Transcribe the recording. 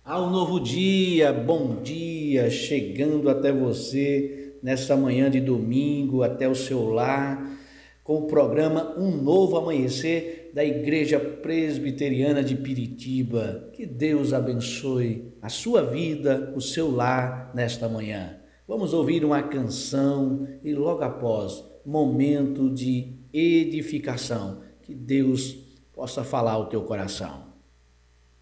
Ao novo dia, bom dia, chegando até você nesta manhã de domingo, até o seu lar, com o programa Um Novo Amanhecer da Igreja Presbiteriana de Piritiba. Que Deus abençoe a sua vida, o seu lar nesta manhã. Vamos ouvir uma canção e logo após, momento de edificação. Que Deus possa falar ao teu coração.